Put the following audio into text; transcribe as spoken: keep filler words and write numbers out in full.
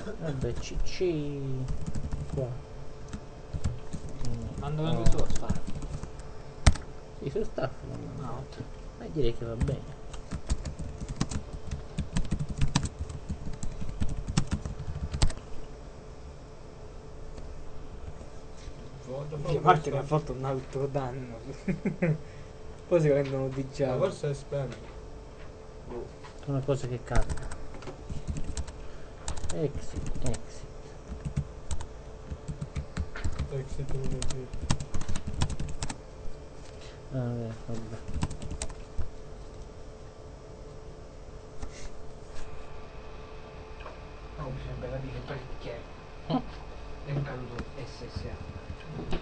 Vabbè, cc qua. Ma dove Oh. anche tu a fare? Sì, su staff non No, ok. ma direi che va bene. Minchia, Marte ne ha fatto un altro danno. Poi si rendono di già. Ma forse è spam. Una cosa che capita. Exit, exit. Exit energy. Vabbè, vabbè. Oh, bisogna capire che perché è caduto S S A.